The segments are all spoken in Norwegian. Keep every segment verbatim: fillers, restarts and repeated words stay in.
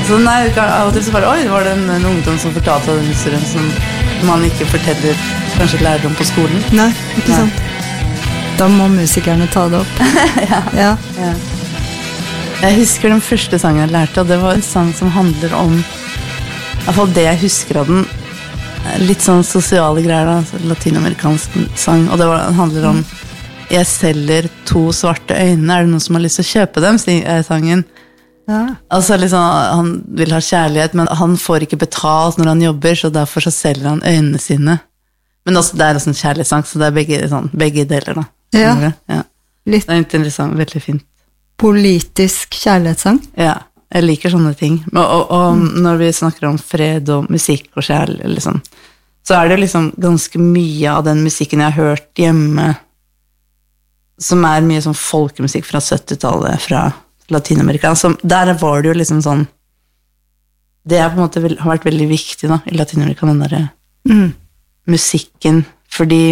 Så nei, av og til så bare, oi, var det en, en ungdom som fortalte den historien som man ikke forteller, kanskje lærer om på skolen. Nei, ikke nei. Sant. Da må musikerne ta det opp. ja. Ja. ja. Jeg husker den første sangen jeg lærte, og det var en sang som handler om, i hvert fall det jeg husker av den, litt sånn sosiale greier da, latinamerikansk sang, og det var, handler om jeg selger to svarte øyne, er det noen som har lyst til å kjøpe dem, sier sangen. Ja. Altså liksom, han vil ha kjærlighet, men han får ikke betalt når han jobber, så derfor så selger han øynene sine. Men også, det er også en kjærlighetssang, så det er begge, sånn, begge deler da. Ja. ja. Litt det er interessant, veldig fint. Politisk kjærlighetssang. Ja, jeg liker sånne ting. Og, og, og mm. når vi snakker om fred og musikk og kjærlighet, liksom, så er det liksom ganske mye av den musikken jeg har hørt hjemme, som er mye sånn folkemusikk fra syttitallet, fra Latinamerika. Så der var det jo liksom sånn, det er på en måte, har vært veldig viktig da, i Latinamerika, den der mm. musikken, fordi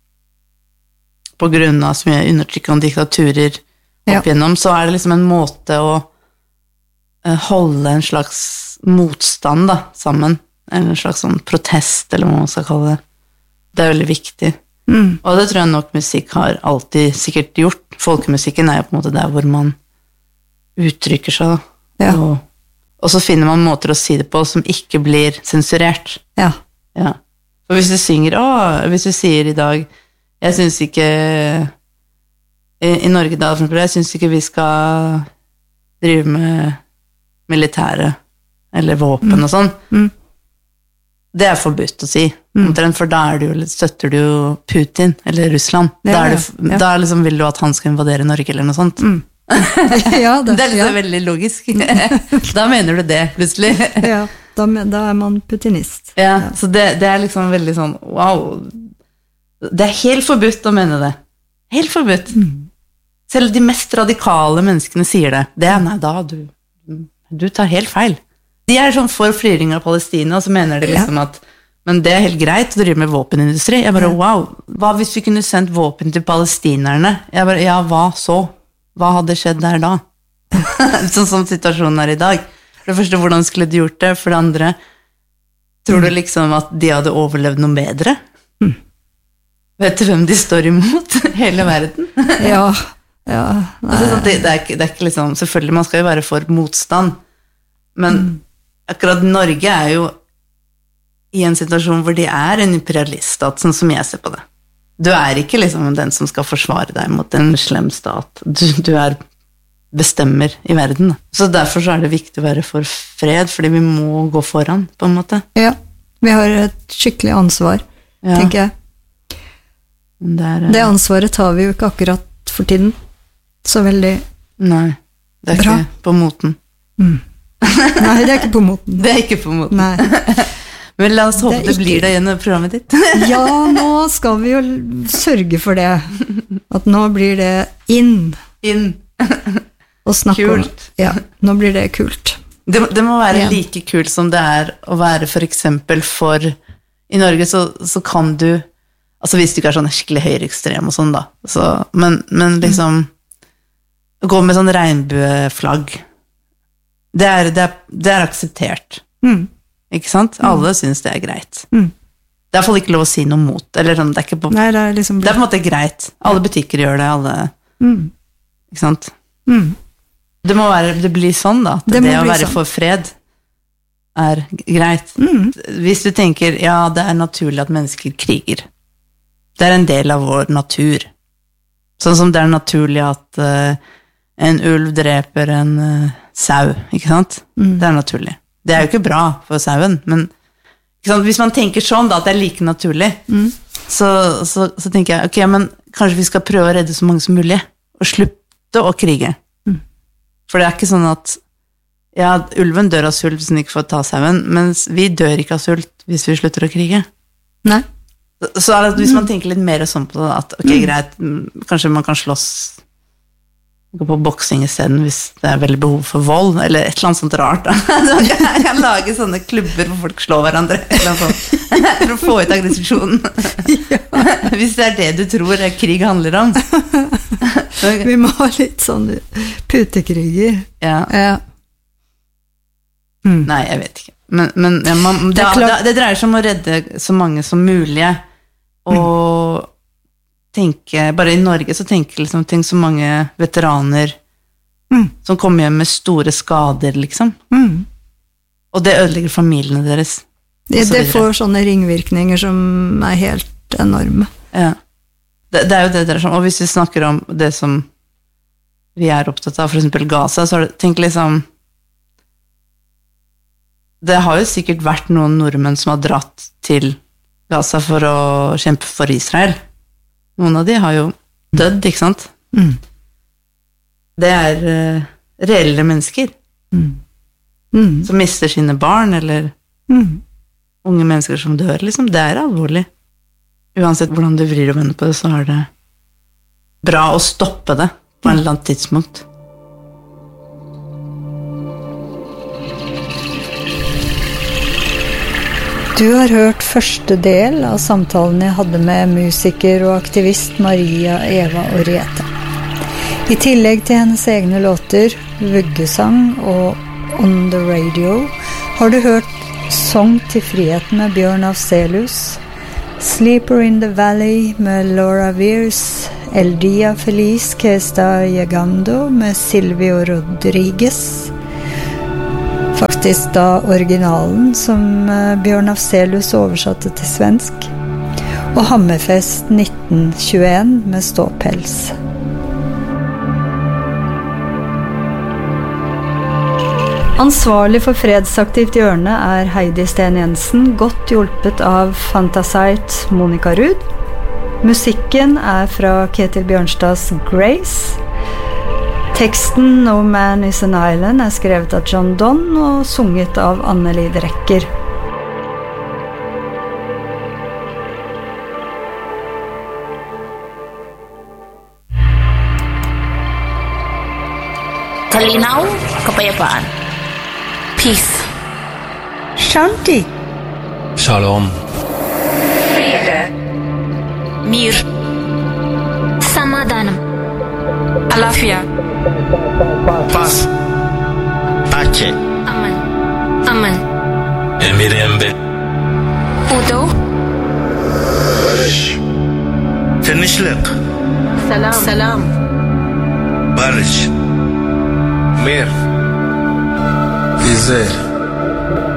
på grunn av så mye undertrykkende diktaturer opp igjennom, ja. Så er det liksom en måte å holde en slags motstand da, sammen, en slags sånn protest, eller hva man skal kalle det. Det er veldig viktig. Mm. Og det tror jeg nok musikk har alltid sikkert gjort. Folkemusikken er jo på en måte der hvor man uttrykker seg. Ja. Og, og så finner man måter å si det på som ikke blir sensurert. Ja. Ja. Og hvis du synger, å, hvis du sier i dag, jeg synes ikke, i, i Norge da, for eksempel, jeg synes ikke vi skal drive med militære, eller våpen mm. og sånn. Mm. Det er forbudt å si. Mm. For da er du jo, støtter du jo Putin, eller Russland. Ja, da, er du, ja. Da liksom vil du at han skal invadere Norge, eller noe sånt. Mm. ja, det, det er liksom ja. Veldig logisk. Da mener du det, plutselig. ja, da, da er man putinist. Ja, ja. Så det, det er liksom veldig sånn, wow. Det er helt forbudt å mene det. Helt forbudt. Mm. Selv de mest radikale menneskene sier det. Det er, nei, da, du, du tar helt feil. De er sånn for flyring av Palestina, og så mener de liksom ja. At men det er helt greit å drive med våpenindustri. Jeg bare, wow, hva hvis vi kunne sendt våpen til palestinerne? Jeg bare, ja, hva så? Hva hadde skjedd der da? Sånn som situasjonen er i dag. For det første, hvordan skulle de gjort det? For det andre, tror mm. du liksom at de hadde overlevd noe bedre? Mm. Vet du hvem de står imot? Hele verden. ja, ja. Altså, det, det, er ikke, det er ikke liksom, selvfølgelig, man skal jo være for motstand, men mm. akkurat Norge er jo i en situasjon hvor de er en imperialiststat, sånn som jeg ser på det. Du er ikke liksom den som skal forsvare deg mot en slem stat. Du, du er bestemmer i verden. Så derfor så er det viktig å være for fred, fordi vi må gå foran, på en måte. Ja, vi har et skikkelig ansvar, ja. Tenker jeg. Det, er, det ansvaret tar vi jo ikke akkurat for tiden. Så veldig Nei, det er bra. Ikke på moten. Mm. Nei, det er ikke på moten. Det er ikke på moten. Nei. Men la oss håpe det, det blir det gjennom programmet ditt. ja, nå skal vi jo sørge for det. At nå blir det inn. Inn. Og snakke kult. Om. Ja, nå blir det kult. Det, det må være ja. Like kult som det er å være for eksempel for i Norge så, så kan du, altså hvis du ikke er sånn skikkelig høyreekstrem og sånn da, så, men, men liksom mm. gå med sånn regnbueflagg, det er, det er, det er akseptert. Mm. Ikke sant? Alle mm. synes det er greit. Mm. Det er i hvert fall ikke lov å si noe mot, eller sånn, det er ikke på, Nei, det er liksom det er på en måte greit. Alle butikker gjør det, alle, mm. ikke sant? Mm. Det må være, det blir sånn da, at det, det å være sånn. For fred er greit. Mm. Hvis du tenker, ja, det er naturlig at mennesker kriger. Det er en del av vår natur. Sånn som det er naturlig at uh, en ulv dreper en uh, sau, ikke sant? Mm. Det er naturlig. Det er jo ikke bra for sauen, men ikke sant? Hvis man tenker sånn da, at det er like naturlig, mm. så, så, så tenker jeg, ok, men kanskje vi skal prøve å redde så mange som mulig, og slutte å krige. Mm. For det er ikke sånn at, ja, ulven dør av sult hvis den ikke får ta sauen, mens vi dør ikke av sult hvis vi slutter å krige. Nei. Så, så er det, hvis man tenker litt mer sånn på det, at ok, mm. greit, kanskje man kan slåss, gå på boksing i stedet hvis det er veldig behov for vold, eller et eller annet sånt rart. Jeg kan lage sånne klubber hvor folk slår hverandre, eller noe sånt, for å få ut aggresjonen. Ja. Hvis det er det du tror krig handler om. Vi må ha litt sånn putekriger. Ja. Ja. Mm. Nei, jeg vet ikke. Men, men ja, man, det, Det er klart- det, det dreier seg om å redde så mange som mulig, og tenke, bare i Norge så tenker jeg liksom, tenk så mange veteraner Mm. som kommer hjem med store skader, liksom. Mm. Og det ødelegger familiene deres. Det, og så det videre. får sånne ringvirkninger som er helt enorme. Ja. Det, det er jo det det er sånn. Og hvis vi snakker om det som vi er opptatt av, for eksempel Gaza, så er det, tenk liksom, det har jo sikkert vært noen nordmenn som har dratt til Gaza for å kjempe for Israel. Noen av de har jo dødd, ikke sant? Mm. Det er uh, reelle mennesker Mm. Mm. som mister sine barn, eller Mm. unge mennesker som dør, liksom. Det er alvorlig. Uansett hvordan du vrir og vender på det, så er det bra å stoppe det på en eller annen tidspunkt. Du har hørt første del av samtalen jeg hadde med musiker og aktivist Maria Eva Orrieta. I tillegg til hennes egne låter, Vuggesang og On the Radio, har du hørt Sång til friheten med Bjørn Afzelius, Sleeper in the Valley med Laura Weirs, El Dia Feliz que está llegando med Silvio Rodriguez, faktisk da originalen som eh, Bjørn Afzelius oversatte til svensk, og Hammerfest nitten tjueen med Ståpels. Ansvarlig for Fredsaktivt hjørne er Heidi Sten Jensen, godt hjulpet av Fantasite Monica Ruud. Musikken er fra Ketil Bjørnstads Grace. Teksten No Man is an Island er skrevet av John Donne og sunget av Anneli Drecker. Kalinaw, kapayapaan. Peace. Shanti. Shalom. Mir. Samadanam. Alafia. Paz. Pace. Aman. Aman. Emirembe. Udo. Barış. Tinişlik. Salam. Salam. Barış. Mir. İzel.